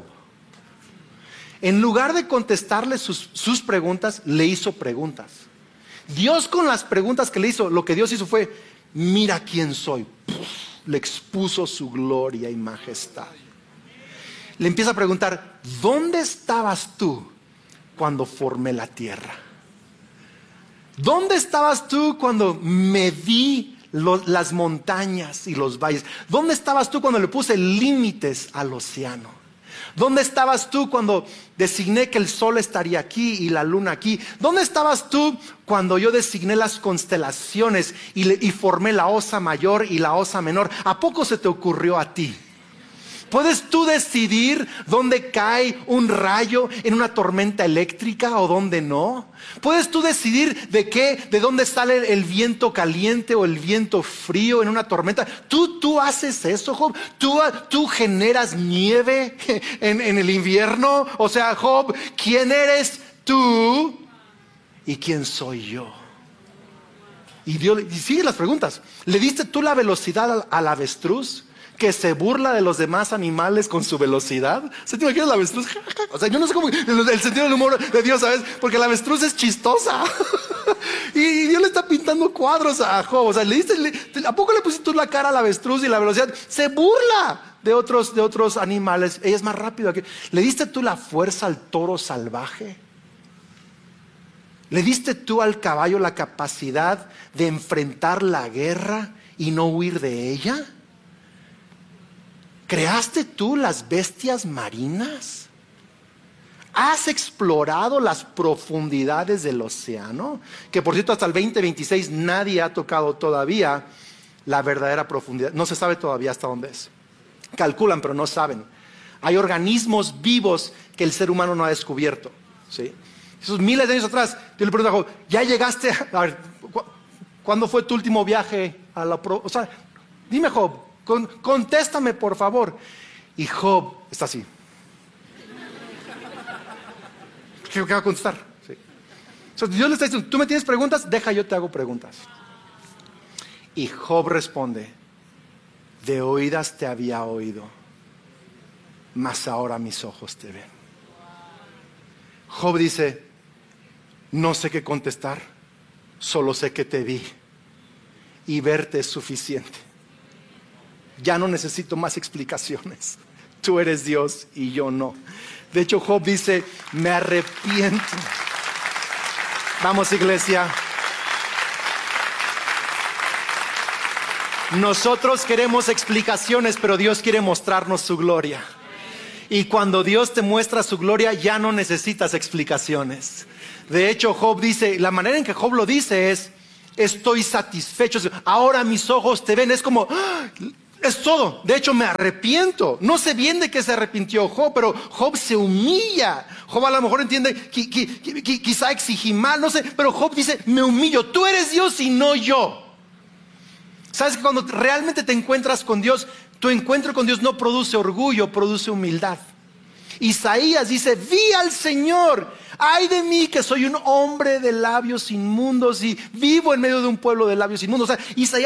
En lugar de contestarle sus preguntas, le hizo preguntas. Dios, con las preguntas que le hizo, lo que Dios hizo fue: mira quién soy. Le expuso su gloria y majestad. Le empieza a preguntar: ¿dónde estabas tú cuando formé la tierra? ¿Dónde estabas tú cuando medí las montañas y los valles? ¿Dónde estabas tú cuando le puse límites al océano? ¿Dónde estabas tú cuando designé que el sol estaría aquí y la luna aquí? ¿Dónde estabas tú cuando yo designé las constelaciones y formé la Osa Mayor y la Osa Menor? ¿A poco se te ocurrió a ti? ¿Puedes tú decidir dónde cae un rayo en una tormenta eléctrica o dónde no? ¿Puedes tú decidir de dónde sale el viento caliente o el viento frío en una tormenta? ¿Tú haces eso, Job? ¿Tú generas nieve en el invierno? O sea, Job, ¿quién eres tú y quién soy yo? Y Dios sigue las preguntas. ¿Le diste tú la velocidad al avestruz, que se burla de los demás animales con su velocidad? ¿Se te imaginas el avestruz? O sea, yo no sé cómo el sentido del humor de Dios, ¿sabes? Porque el avestruz es chistosa. Y Dios le está pintando cuadros a Job. O sea, ¿a poco le pusiste tú la cara al avestruz y la velocidad? Se burla de otros animales. Ella es más rápida que... ¿Le diste tú la fuerza al toro salvaje? ¿Le diste tú al caballo la capacidad de enfrentar la guerra y no huir de ella? ¿Creaste tú las bestias marinas? ¿Has explorado las profundidades del océano? Que por cierto, hasta el 2026 nadie ha tocado todavía la verdadera profundidad. No se sabe todavía hasta dónde es. Calculan, pero no saben. Hay organismos vivos que el ser humano no ha descubierto, ¿sí? Esos miles de años atrás, yo le pregunto a Job: ¿ya llegaste? A ver, ¿cuándo fue tu último viaje a la o sea, dime, Job, contéstame por favor. Y Job está así. ¿Qué va a contestar? Sí. Entonces Dios le está diciendo: tú me tienes preguntas, deja, yo te hago preguntas. Y Job responde: de oídas te había oído, mas ahora mis ojos te ven. Job dice: no sé qué contestar, solo sé que te vi y verte es suficiente. Ya no necesito más explicaciones. Tú eres Dios y yo no. De hecho, Job dice: me arrepiento. Vamos, iglesia. Nosotros queremos explicaciones, pero Dios quiere mostrarnos su gloria. Y cuando Dios te muestra su gloria, ya no necesitas explicaciones. De hecho, Job dice, la manera en que Job lo dice es: estoy satisfecho, ahora mis ojos te ven. Es como, es todo. De hecho, me arrepiento. No sé bien de qué se arrepintió Job, pero Job se humilla. Job a lo mejor entiende, quizá exigí mal, no sé, pero Job dice, me humillo. Tú eres Dios y no yo. ¿Sabes que cuando realmente te encuentras con Dios, tu encuentro con Dios no produce orgullo, produce humildad? Isaías dice, vi al Señor, ay de mí que soy un hombre de labios inmundos y vivo en medio de un pueblo de labios inmundos. O sea, Isaías